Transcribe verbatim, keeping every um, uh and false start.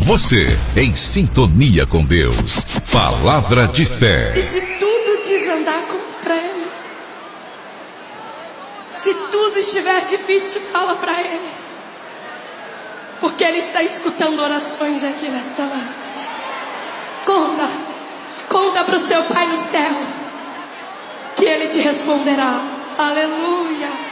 Você em sintonia com Deus. Palavra de fé. E se tudo desandar, compra Ele. Se tudo estiver difícil, fala para Ele. Porque Ele está escutando orações aqui nesta noite. Conta, conta para o seu Pai no céu, que Ele te responderá. Aleluia.